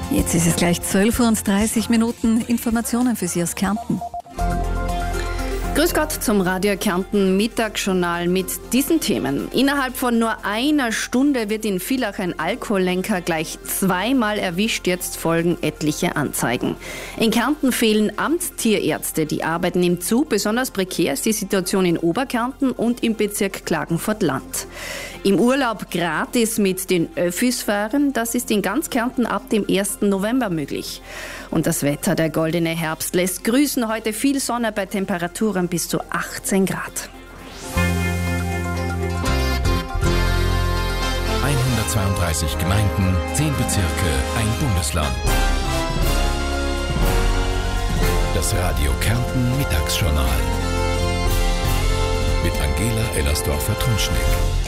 Jetzt ist es gleich 12:30 Uhr. Informationen für Sie aus Kärnten. Grüß Gott zum Radio Kärnten Mittagsjournal mit diesen Themen. Innerhalb von nur einer Stunde wird in Villach ein Alkohollenker gleich zweimal erwischt. Jetzt folgen etliche Anzeigen. In Kärnten fehlen Amtstierärzte. Die Arbeit nimmt zu. Besonders prekär ist die Situation in Oberkärnten und im Bezirk Klagenfurt-Land. Im Urlaub gratis mit den Öffis fahren, das ist in ganz Kärnten ab dem 1. November möglich. Und das Wetter, der goldene Herbst, lässt grüßen. Heute viel Sonne bei Temperaturen bis zu 18 Grad. 132 Gemeinden, 10 Bezirke, ein Bundesland. Das Radio Kärnten Mittagsjournal mit Angela Ellersdorfer-Trunschnick.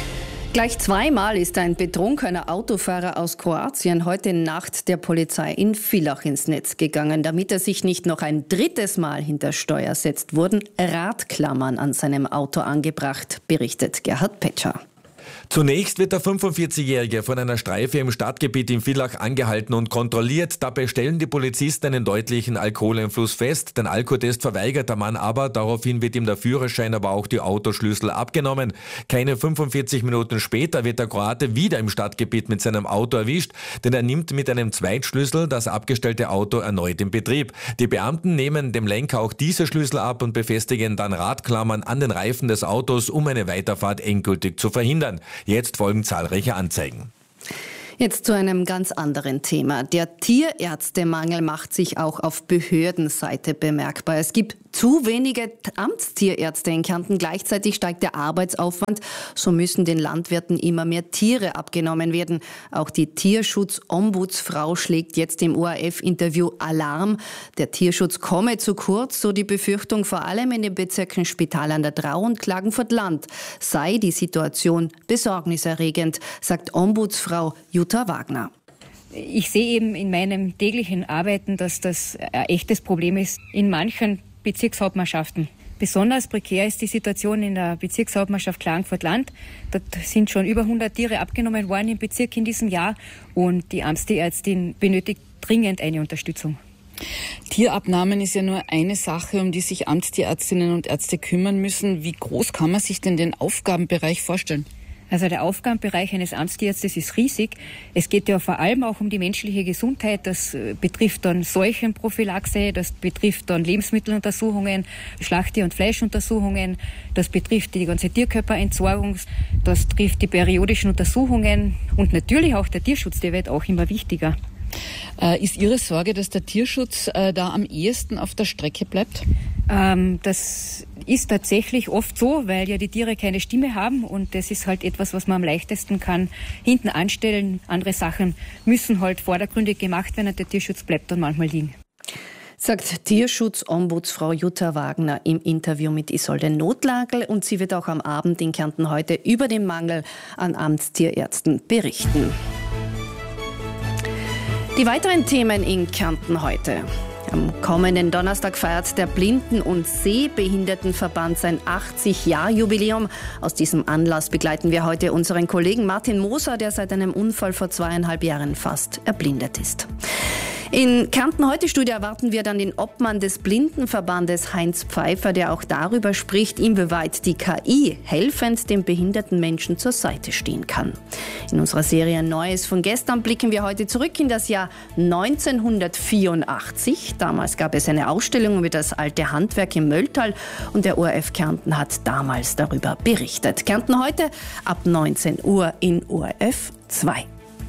Gleich zweimal ist ein betrunkener Autofahrer aus Kroatien heute Nacht der Polizei in Villach ins Netz gegangen. Damit er sich nicht noch ein drittes Mal hinter Steuer setzt, wurden Radklammern an seinem Auto angebracht, berichtet Gerhard Petscher. Zunächst wird der 45-Jährige von einer Streife im Stadtgebiet in Villach angehalten und kontrolliert. Dabei stellen die Polizisten einen deutlichen Alkoholeinfluss fest. Den Alkotest verweigert der Mann aber. Daraufhin wird ihm der Führerschein, aber auch die Autoschlüssel abgenommen. Keine 45 Minuten später wird der Kroate wieder im Stadtgebiet mit seinem Auto erwischt, denn er nimmt mit einem Zweitschlüssel das abgestellte Auto erneut in Betrieb. Die Beamten nehmen dem Lenker auch diese Schlüssel ab und befestigen dann Radklammern an den Reifen des Autos, um eine Weiterfahrt endgültig zu verhindern. Jetzt folgen zahlreiche Anzeigen. Jetzt zu einem ganz anderen Thema. Der Tierärztemangel macht sich auch auf Behördenseite bemerkbar. Es gibt zu wenige Amtstierärzte in Kärnten. Gleichzeitig steigt der Arbeitsaufwand. So müssen den Landwirten immer mehr Tiere abgenommen werden. Auch die Tierschutzombudsfrau schlägt jetzt im ORF-Interview Alarm. Der Tierschutz komme zu kurz, so die Befürchtung, vor allem in den Bezirken Spital an der Drau und Klagenfurt-Land sei die Situation besorgniserregend, sagt Ombudsfrau Jutta Wagner. Ich sehe eben in meinem täglichen Arbeiten, dass das ein echtes Problem ist in manchen Bezirkshauptmannschaften. Besonders prekär ist die Situation in der Bezirkshauptmannschaft Klagenfurt-Land. Dort sind schon über 100 Tiere abgenommen worden im Bezirk in diesem Jahr und die Amtstierärztin benötigt dringend eine Unterstützung. Tierabnahmen ist ja nur eine Sache, um die sich Amtstierärztinnen und Ärzte kümmern müssen. Wie groß kann man sich denn den Aufgabenbereich vorstellen? Also der Aufgabenbereich eines Amtstierärztes ist riesig. Es geht ja vor allem auch um die menschliche Gesundheit. Das betrifft dann Seuchenprophylaxe, das betrifft dann Lebensmitteluntersuchungen, Schlachttier- und Fleischuntersuchungen, das betrifft die ganze Tierkörperentsorgung, das trifft die periodischen Untersuchungen und natürlich auch der Tierschutz, der wird auch immer wichtiger. Ist Ihre Sorge, dass der Tierschutz da am ehesten auf der Strecke bleibt? Das ist tatsächlich oft so, weil ja die Tiere keine Stimme haben und das ist halt etwas, was man am leichtesten kann hinten anstellen. Andere Sachen müssen halt vordergründig gemacht werden und der Tierschutz bleibt dann manchmal liegen. Sagt Tierschutzombudsfrau Jutta Wagner im Interview mit Isolde Notlagel und sie wird auch am Abend in Kärnten heute über den Mangel an Amtstierärzten berichten. Die weiteren Themen in Kärnten heute. Am kommenden Donnerstag feiert der Blinden- und Sehbehindertenverband sein 80-Jahr-Jubiläum. Aus diesem Anlass begleiten wir heute unseren Kollegen Martin Moser, der seit einem Unfall vor 2,5 Jahren fast erblindet ist. In Kärnten heute Studio erwarten wir dann den Obmann des Blindenverbandes Heinz Pfeiffer, der auch darüber spricht, inwieweit die KI helfend den behinderten Menschen zur Seite stehen kann. In unserer Serie Neues von gestern blicken wir heute zurück in das Jahr 1984. Damals gab es eine Ausstellung über das alte Handwerk im Mölltal und der ORF Kärnten hat damals darüber berichtet. Kärnten heute ab 19 Uhr in ORF 2.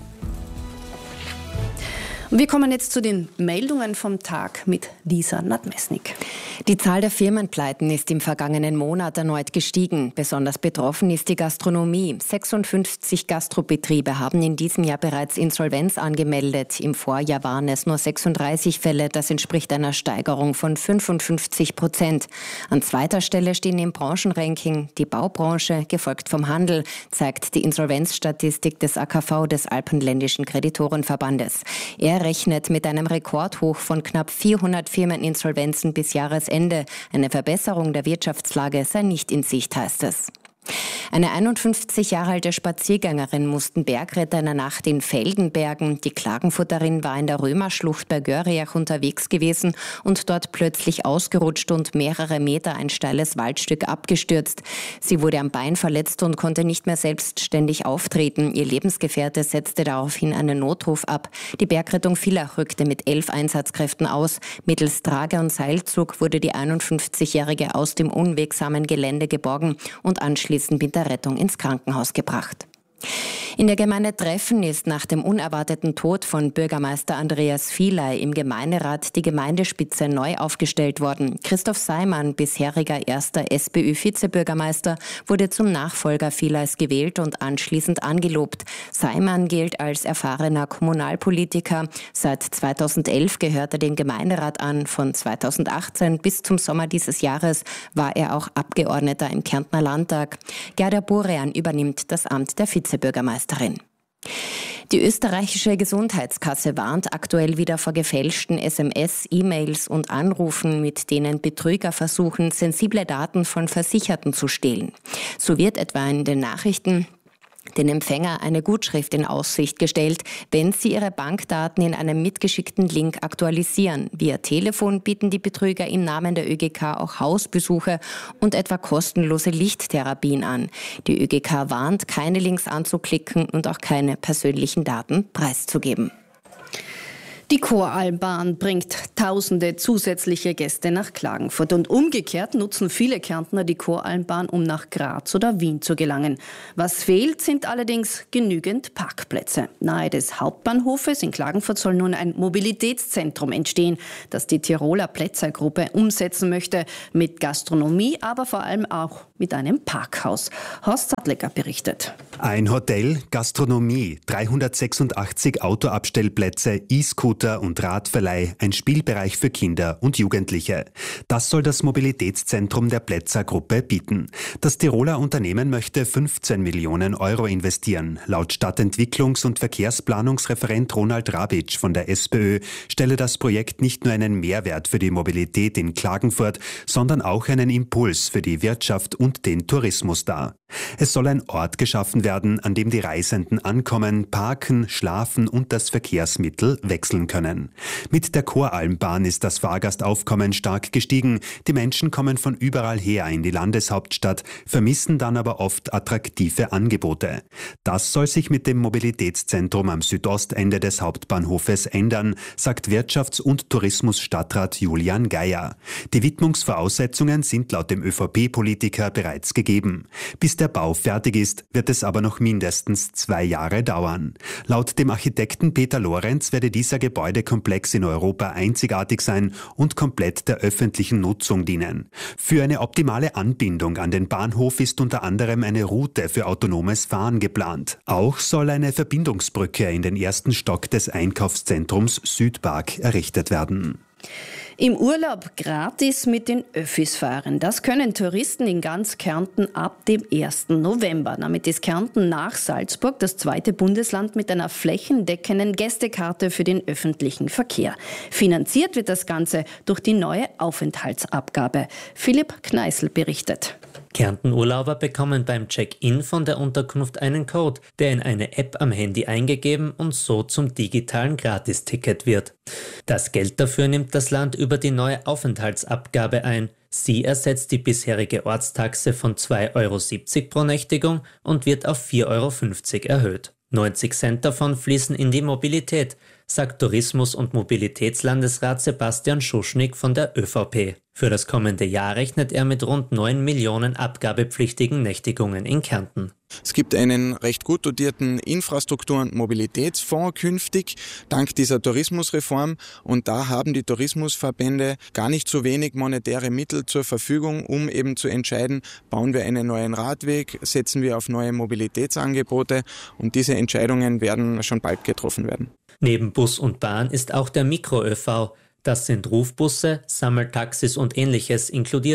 Und wir kommen jetzt zu den Meldungen vom Tag mit Lisa Nadmesnik. Die Zahl der Firmenpleiten ist im vergangenen Monat erneut gestiegen. Besonders betroffen ist die Gastronomie. 56 Gastrobetriebe haben in diesem Jahr bereits Insolvenz angemeldet. Im Vorjahr waren es nur 36 Fälle. Das entspricht einer Steigerung von 55%. An zweiter Stelle stehen im Branchenranking die Baubranche, gefolgt vom Handel, zeigt die Insolvenzstatistik des AKV, des Alpenländischen Kreditorenverbandes. Er rechnet mit einem Rekordhoch von knapp 400 Firmeninsolvenzen bis Jahresende. Eine Verbesserung der Wirtschaftslage sei nicht in Sicht, heißt es. Eine 51 Jahre alte Spaziergängerin mussten Bergretter in der Nacht in Velden bergen. Die Klagenfurterin war in der Römerschlucht bei Görriach unterwegs gewesen und dort plötzlich ausgerutscht und mehrere Meter ein steiles Waldstück abgestürzt. Sie wurde am Bein verletzt und konnte nicht mehr selbstständig auftreten. Ihr Lebensgefährte setzte daraufhin einen Notruf ab. Die Bergrettung Villach rückte mit 11 Einsatzkräften aus. Mittels Trage- und Seilzug wurde die 51-Jährige aus dem unwegsamen Gelände geborgen und anschließend mit der Rettung ins Krankenhaus gebracht. In der Gemeinde Treffen ist nach dem unerwarteten Tod von Bürgermeister Andreas Vihley im Gemeinderat die Gemeindespitze neu aufgestellt worden. Christoph Seimann, bisheriger erster SPÖ-Vizebürgermeister, wurde zum Nachfolger Vihleys gewählt und anschließend angelobt. Seimann gilt als erfahrener Kommunalpolitiker. Seit 2011 gehört er dem Gemeinderat an. Von 2018 bis zum Sommer dieses Jahres war er auch Abgeordneter im Kärntner Landtag. Gerda Burian übernimmt das Amt der Vizebürgermeisterin. Die österreichische Gesundheitskasse warnt aktuell wieder vor gefälschten SMS, E-Mails und Anrufen, mit denen Betrüger versuchen, sensible Daten von Versicherten zu stehlen. So wird etwa in den Nachrichten den Empfänger eine Gutschrift in Aussicht gestellt, wenn sie ihre Bankdaten in einem mitgeschickten Link aktualisieren. Via Telefon bieten die Betrüger im Namen der ÖGK auch Hausbesuche und etwa kostenlose Lichttherapien an. Die ÖGK warnt, keine Links anzuklicken und auch keine persönlichen Daten preiszugeben. Die Choralmbahn bringt tausende zusätzliche Gäste nach Klagenfurt und umgekehrt nutzen viele Kärntner die Choralmbahn, um nach Graz oder Wien zu gelangen. Was fehlt, sind allerdings genügend Parkplätze. Nahe des Hauptbahnhofes in Klagenfurt soll nun ein Mobilitätszentrum entstehen, das die Tiroler Plätzer-Gruppe umsetzen möchte, mit Gastronomie, aber vor allem auch mit einem Parkhaus. Horst Sadlecker berichtet. Ein Hotel, Gastronomie, 386 Autoabstellplätze, E-Scooter und Radverleih, ein Spielbereich für Kinder und Jugendliche. Das soll das Mobilitätszentrum der Plätzer-Gruppe bieten. Das Tiroler Unternehmen möchte 15 Millionen Euro investieren. Laut Stadtentwicklungs- und Verkehrsplanungsreferent Ronald Rabitsch von der SPÖ stelle das Projekt nicht nur einen Mehrwert für die Mobilität in Klagenfurt, sondern auch einen Impuls für die Wirtschaft und den Tourismus dar. Es soll ein Ort geschaffen werden, an dem die Reisenden ankommen, parken, schlafen und das Verkehrsmittel wechseln können. Mit der Choralmbahn ist das Fahrgastaufkommen stark gestiegen. Die Menschen kommen von überall her in die Landeshauptstadt, vermissen dann aber oft attraktive Angebote. Das soll sich mit dem Mobilitätszentrum am Südostende des Hauptbahnhofes ändern, sagt Wirtschafts- und Tourismusstadtrat Julian Geier. Die Widmungsvoraussetzungen sind laut dem ÖVP-Politiker bereits gegeben. Bis der Bau fertig ist, wird es aber noch mindestens 2 Jahre dauern. Laut dem Architekten Peter Lorenz werde dieser Gebäudekomplex in Europa einzigartig sein und komplett der öffentlichen Nutzung dienen. Für eine optimale Anbindung an den Bahnhof ist unter anderem eine Route für autonomes Fahren geplant. Auch soll eine Verbindungsbrücke in den ersten Stock des Einkaufszentrums Südpark errichtet werden. Im Urlaub gratis mit den Öffis fahren. Das können Touristen in ganz Kärnten ab dem 1. November. Damit ist Kärnten nach Salzburg das zweite Bundesland mit einer flächendeckenden Gästekarte für den öffentlichen Verkehr. Finanziert wird das Ganze durch die neue Aufenthaltsabgabe. Philipp Kneißl berichtet. Kärnten-Urlauber bekommen beim Check-in von der Unterkunft einen Code, der in eine App am Handy eingegeben und so zum digitalen Gratisticket wird. Das Geld dafür nimmt das Land über die neue Aufenthaltsabgabe ein. Sie ersetzt die bisherige Ortstaxe von 2,70 € pro Nächtigung und wird auf 4,50 € erhöht. 90 Cent davon fließen in die Mobilität, sagt Tourismus- und Mobilitätslandesrat Sebastian Schuschnigg von der ÖVP. Für das kommende Jahr rechnet er mit rund 9 Millionen abgabepflichtigen Nächtigungen in Kärnten. Es gibt einen recht gut dotierten Infrastruktur- und Mobilitätsfonds künftig, dank dieser Tourismusreform. Und da haben die Tourismusverbände gar nicht so wenig monetäre Mittel zur Verfügung, um eben zu entscheiden, bauen wir einen neuen Radweg, setzen wir auf neue Mobilitätsangebote. Und diese Entscheidungen werden schon bald getroffen werden. Neben Bus und Bahn ist auch der Mikro-ÖV. Das sind Rufbusse, Sammeltaxis und Ähnliches inkludiert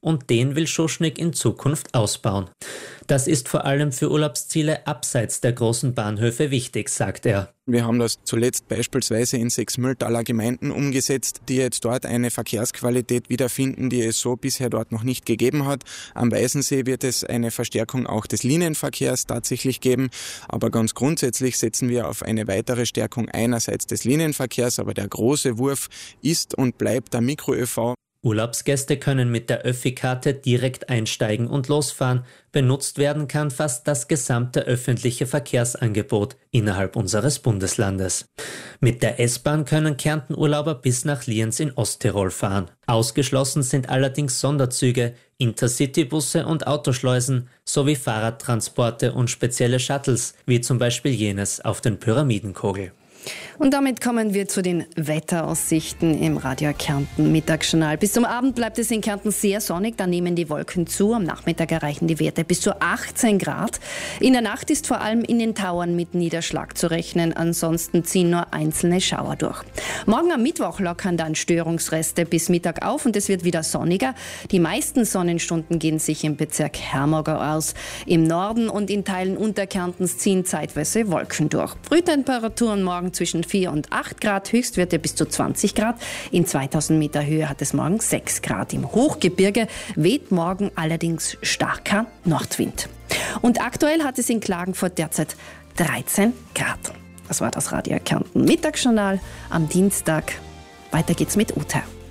und den will Schuschnigg in Zukunft ausbauen. Das ist vor allem für Urlaubsziele abseits der großen Bahnhöfe wichtig, sagt er. Wir haben das zuletzt beispielsweise in 6 Mühltaler Gemeinden umgesetzt, die jetzt dort eine Verkehrsqualität wiederfinden, die es so bisher dort noch nicht gegeben hat. Am Weißensee wird es eine Verstärkung auch des Linienverkehrs tatsächlich geben, aber ganz grundsätzlich setzen wir auf eine weitere Stärkung einerseits des Linienverkehrs, aber der große Wurf ist und bleibt der Mikro-ÖV. Urlaubsgäste können mit der Öffi-Karte direkt einsteigen und losfahren. Benutzt werden kann fast das gesamte öffentliche Verkehrsangebot innerhalb unseres Bundeslandes. Mit der S-Bahn können Kärnten-Urlauber bis nach Lienz in Osttirol fahren. Ausgeschlossen sind allerdings Sonderzüge, Intercity-Busse und Autoschleusen sowie Fahrradtransporte und spezielle Shuttles, wie zum Beispiel jenes auf den Pyramidenkogel. Und damit kommen wir zu den Wetteraussichten im Radio Kärnten Mittagsjournal. Bis zum Abend bleibt es in Kärnten sehr sonnig, dann nehmen die Wolken zu. Am Nachmittag erreichen die Werte bis zu 18 Grad. In der Nacht ist vor allem in den Tauern mit Niederschlag zu rechnen, ansonsten ziehen nur einzelne Schauer durch. Morgen am Mittwoch lockern dann Störungsreste bis Mittag auf und es wird wieder sonniger. Die meisten Sonnenstunden gehen sich im Bezirk Hermorgau aus. Im Norden und in Teilen Unterkärntens ziehen zeitweise Wolken durch. Frühtemperaturen morgen zwischen 4 und 8 Grad, Höchstwerte bis zu 20 Grad. In 2000 Meter Höhe hat es morgen 6 Grad. Im Hochgebirge weht morgen allerdings starker Nordwind. Und aktuell hat es in Klagenfurt derzeit 13 Grad. Das war das Radio Kärnten Mittagsjournal am Dienstag. Weiter geht's mit Uta.